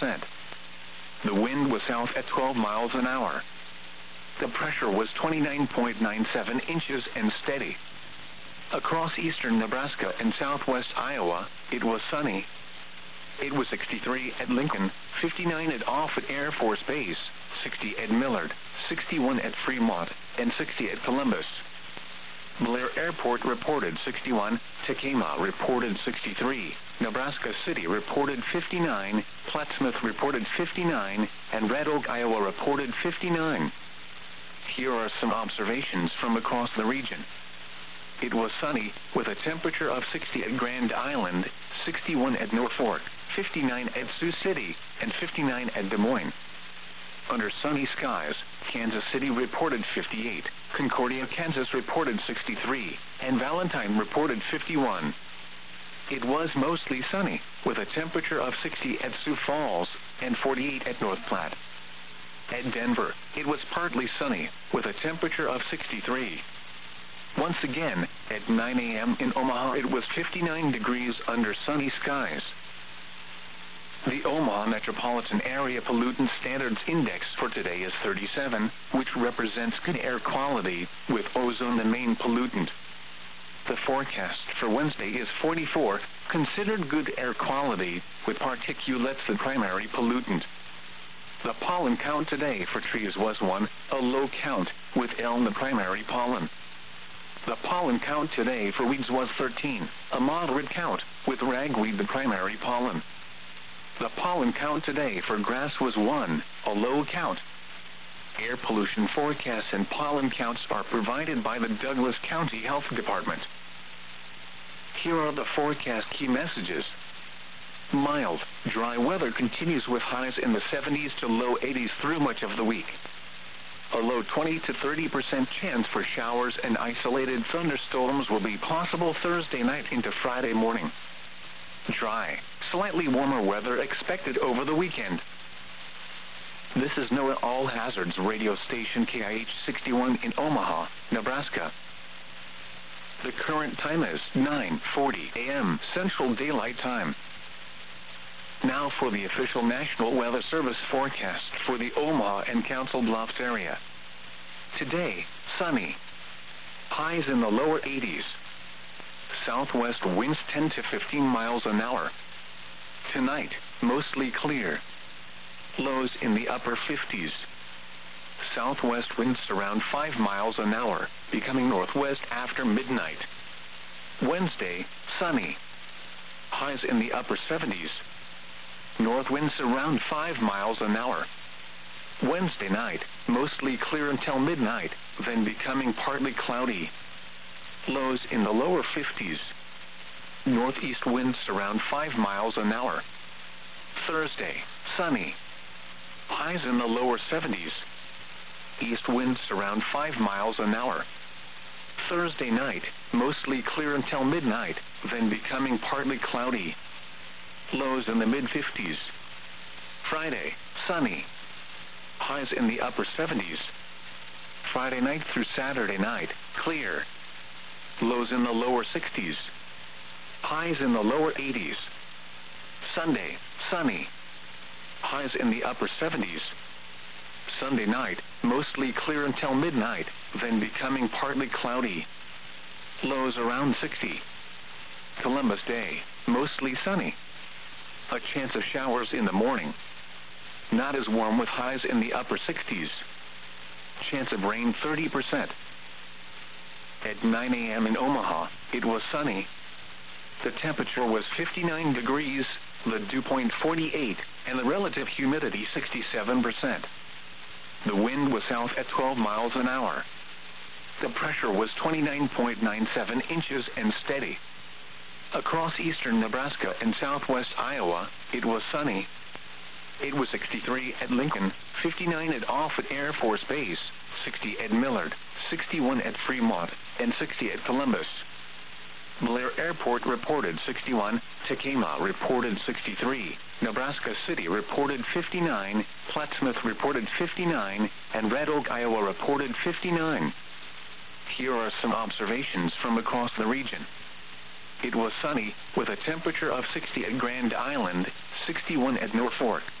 The wind was south at 12 miles an hour. The pressure was 29.97 inches and steady. Across eastern Nebraska and southwest Iowa, it was sunny. It was 63 at Lincoln, 59 at Offutt Air Force Base, 60 at Millard, 61 at Fremont, and 60 at Columbus. Blair Airport reported 61, Tekamah reported 63, Nebraska City reported 59, Plattsmouth reported 59, and Red Oak, Iowa reported 59. Here are some observations from across the region. It was sunny, with a temperature of 60 at Grand Island, 61 at Norfolk, 59 at Sioux City, and 59 at Des Moines. Under sunny skies, Kansas City reported 58, Concordia, Kansas reported 63, and Valentine reported 51. It was mostly sunny, with a temperature of 60 at Sioux Falls and 48 at North Platte. At Denver, it was partly sunny, with a temperature of 63. Once again, at 9 a.m. in Omaha, it was 59 degrees under sunny skies. The Omaha Metropolitan Area Pollutant Standards Index for today is 37, which represents good air quality, with ozone the main pollutant. The forecast for Wednesday is 44, considered good air quality, with particulates the primary pollutant. The pollen count today for trees was 1, a low count, with elm the primary pollen. The pollen count today for weeds was 13, a moderate count, with ragweed the primary pollen. The pollen count today for grass was 1, a low count. Air pollution forecasts and pollen counts are provided by the Douglas County Health Department. Here are the forecast key messages. Mild, dry weather continues with highs in the 70s to low 80s through much of the week. A low 20 to 30% chance for showers and isolated thunderstorms will be possible Thursday night into Friday morning. Dry, slightly warmer weather expected over the weekend. This is NOAA All Hazards radio station KIH 61 in Omaha, Nebraska. The current time is 9:40 a.m. Central Daylight Time. Now for the official National Weather Service forecast for the Omaha and Council Bluffs area. Today, sunny. Highs in the lower 80s. Southwest winds 10 to 15 miles an hour. Tonight, mostly clear. Lows in the upper 50s. Southwest winds around 5 miles an hour, becoming northwest after midnight. Wednesday, sunny. Highs in the upper 70s. North winds around 5 miles an hour. Wednesday night, mostly clear until midnight, then becoming partly cloudy. Lows in the lower 50s. Northeast winds around 5 miles an hour. Thursday, sunny. Highs in the lower 70s. East winds around 5 miles an hour. Thursday night, mostly clear until midnight, then becoming partly cloudy. Lows in the mid-50s. Friday, sunny. Highs in the upper 70s. Friday night through Saturday night, clear. Lows in the lower 60s. Highs in the lower 80s. Sunday, sunny. Highs in the upper 70s. Sunday night, mostly clear until midnight, then becoming partly cloudy. Lows around 60. Columbus Day, mostly sunny. A chance of showers in the morning. Not as warm with highs in the upper 60s. Chance of rain 30%. At 9 a.m. in Omaha, it was sunny. The temperature was 59 degrees, the dew point 48, and the relative humidity 67%. The wind was south at 12 miles an hour. The pressure was 29.97 inches and steady. Across eastern Nebraska and southwest Iowa, it was sunny. It was 63 at Lincoln, 59 at Offutt Air Force Base, 60 at Millard, 61 at Fremont, and 60 at Columbus. Blair Airport reported 61, Tekamah reported 63, Nebraska City reported 59, Plattsmouth reported 59, and Red Oak, Iowa reported 59. Here are some observations from across the region. It was sunny, with a temperature of 60 at Grand Island, 61 at Norfolk,